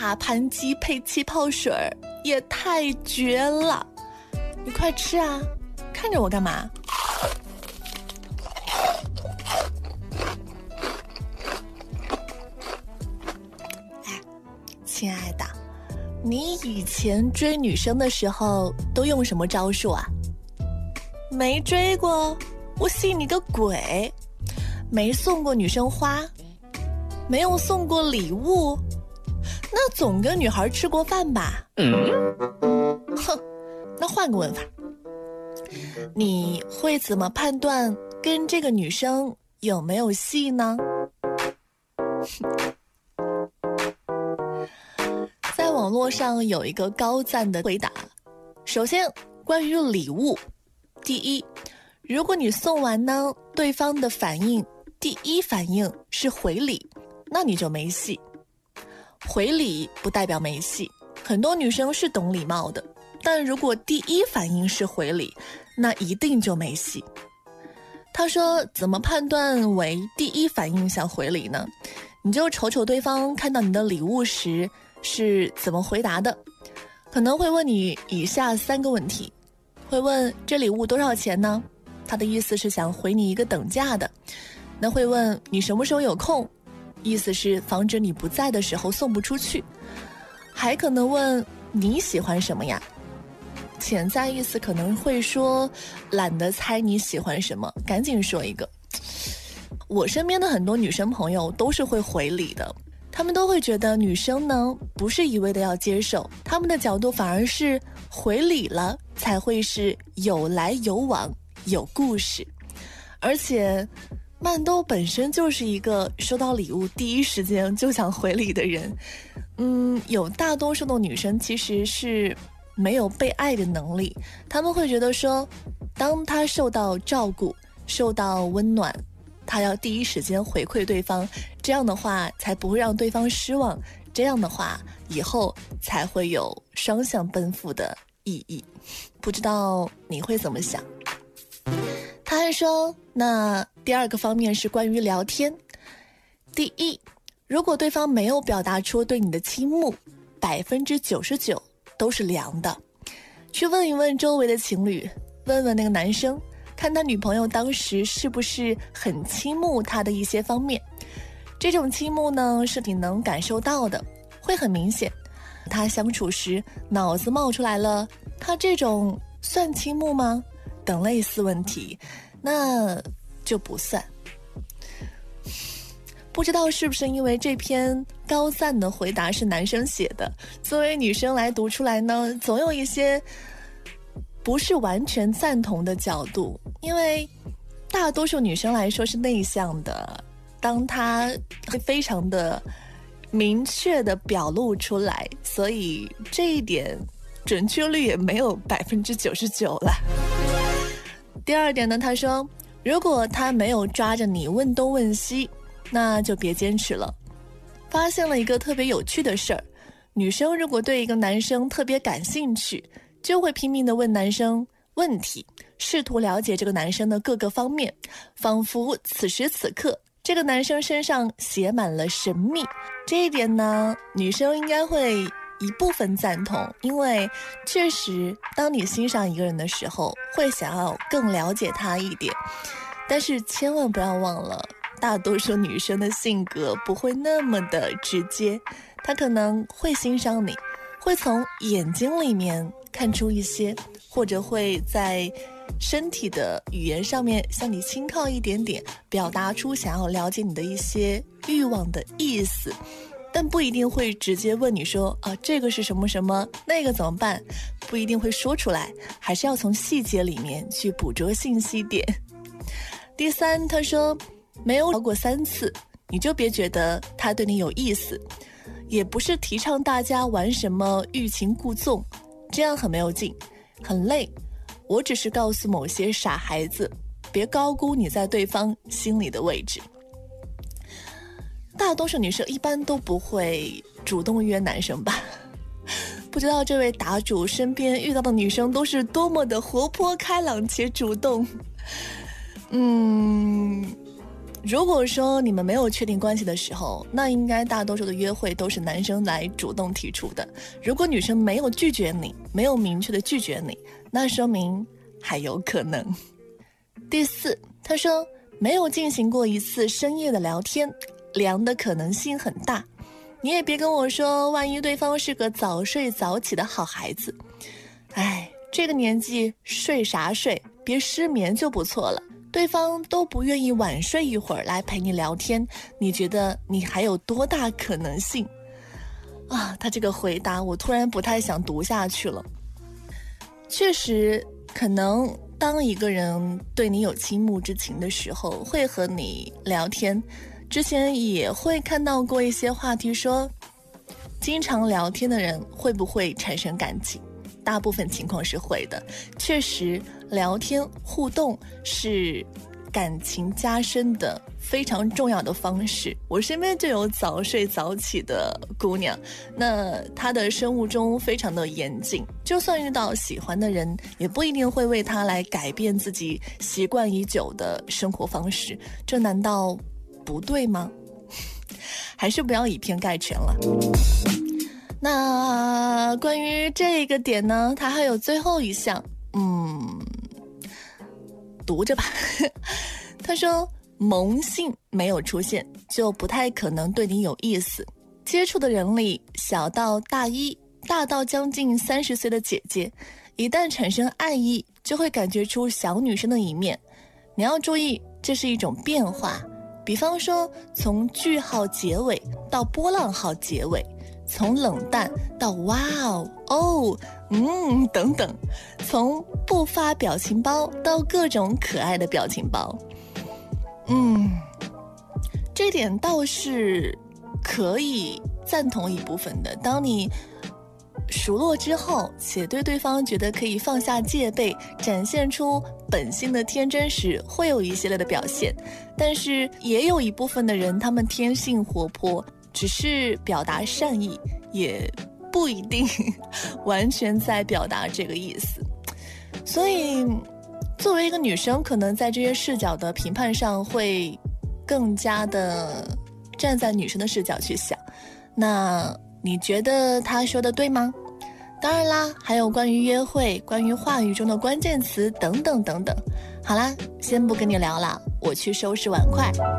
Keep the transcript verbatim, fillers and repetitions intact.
茶盘鸡配气泡水也太绝了，你快吃啊，看着我干嘛？哎，亲爱的，你以前追女生的时候都用什么招数啊？没追过，我信你个鬼！没送过女生花，没有送过礼物，那总跟女孩吃过饭吧？嗯，哼，那换个问法，你会怎么判断跟这个女生有没有戏呢？在网络上有一个高赞的回答，首先关于礼物，第一，如果你送完呢，对方的反应第一反应是回礼，那你就没戏。回礼不代表没戏，很多女生是懂礼貌的，但如果第一反应是回礼，那一定就没戏。他说怎么判断为第一反应想回礼呢？你就瞅瞅对方看到你的礼物时是怎么回答的，可能会问你以下三个问题，会问这礼物多少钱呢？他的意思是想回你一个等价的。那会问你什么时候有空，意思是防止你不在的时候送不出去。还可能问你喜欢什么呀，潜在意思可能会说懒得猜你喜欢什么，赶紧说一个。我身边的很多女生朋友都是会回礼的，她们都会觉得女生呢不是一味的要接受，她们的角度反而是回礼了才会是有来有往有故事。而且曼兜本身就是一个收到礼物第一时间就想回礼的人，嗯，有大多数的女生其实是没有被爱的能力，她们会觉得说，当她受到照顾、受到温暖，她要第一时间回馈对方，这样的话才不会让对方失望，这样的话以后才会有双向奔赴的意义。不知道你会怎么想？他还说，那第二个方面是关于聊天。第一，如果对方没有表达出对你的倾慕，百分之九十九都是凉的。去问一问周围的情侣，问问那个男生，看他女朋友当时是不是很倾慕他的一些方面。这种倾慕呢，是你能感受到的，会很明显。他相处时脑子冒出来了，他这种算倾慕吗？等类似问题，那就不算。不知道是不是因为这篇高赞的回答是男生写的，作为女生来读出来呢，总有一些不是完全赞同的角度。因为大多数女生来说是内向的，当她会非常的明确的表露出来，所以这一点准确率也没有百分之九十九了。第二点呢，他说，如果他没有抓着你问东问西，那就别坚持了。发现了一个特别有趣的事儿，女生如果对一个男生特别感兴趣，就会拼命地问男生问题，试图了解这个男生的各个方面，仿佛此时此刻这个男生身上写满了神秘。这一点呢，女生应该会一部分赞同，因为确实当你欣赏一个人的时候，会想要更了解他一点。但是千万不要忘了，大多数女生的性格不会那么的直接，她可能会欣赏你，会从眼睛里面看出一些，或者会在身体的语言上面向你轻靠一点点，表达出想要了解你的一些欲望的意思，但不一定会直接问你说啊，这个是什么什么，那个怎么办，不一定会说出来，还是要从细节里面去捕捉信息点。第三，他说没有聊过三次，你就别觉得他对你有意思，也不是提倡大家玩什么欲擒故纵，这样很没有劲，很累。我只是告诉某些傻孩子，别高估你在对方心里的位置。大多数女生一般都不会主动约男生吧？不知道这位答主身边遇到的女生都是多么的活泼开朗且主动。嗯， 如果说你们没有确定关系的时候，那应该大多数的约会都是男生来主动提出的。如果女生没有拒绝你，没有明确的拒绝你，那说明还有可能。第四，他说没有进行过一次深夜的聊天，凉的可能性很大。你也别跟我说万一对方是个早睡早起的好孩子，哎，这个年纪睡啥睡，别失眠就不错了。对方都不愿意晚睡一会儿来陪你聊天，你觉得你还有多大可能性啊？他这个回答我突然不太想读下去了。确实，可能当一个人对你有倾慕之情的时候，会和你聊天。之前也会看到过一些话题说，经常聊天的人会不会产生感情？大部分情况是会的。确实，聊天互动是感情加深的非常重要的方式。我身边就有早睡早起的姑娘，那她的生物钟非常的严谨，就算遇到喜欢的人，也不一定会为他来改变自己习惯已久的生活方式。这难道不对吗？还是不要以偏概全了。那关于这个点呢，它还有最后一项，嗯，读着吧。他说萌性没有出现，就不太可能对你有意思。接触的人里，小到大一，大到将近三十岁的姐姐，一旦产生爱意，就会感觉出小女生的一面。你要注意，这是一种变化。比方说，从句号结尾到波浪号结尾，从冷淡到哇哦哦嗯等等，从不发表情包到各种可爱的表情包。嗯，这点倒是可以赞同一部分的。当你熟络之后，且对对方觉得可以放下戒备，展现出本性的天真时，会有一系列的表现。但是也有一部分的人，他们天性活泼，只是表达善意，也不一定完全在表达这个意思。所以作为一个女生，可能在这些视角的评判上会更加的站在女生的视角去想。那你觉得他说的对吗？当然啦，还有关于约会，关于话语中的关键词等等等等。好啦，先不跟你聊了，我去收拾碗筷。